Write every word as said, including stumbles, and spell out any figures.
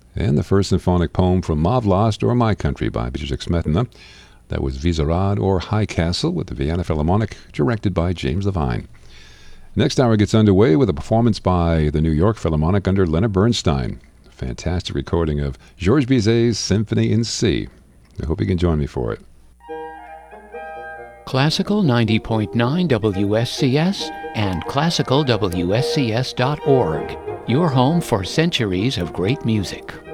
And the first symphonic poem from Mav Lost or My Country by Bedřich Smetana. That was Vyšehrad or High Castle with the Vienna Philharmonic, directed by James Levine. Next hour gets underway with a performance by the New York Philharmonic under Leonard Bernstein. A fantastic recording of Georges Bizet's Symphony in C. I hope you can join me for it. Classical ninety point nine W S C S and classical W S C S dot org. Your home for centuries of great music.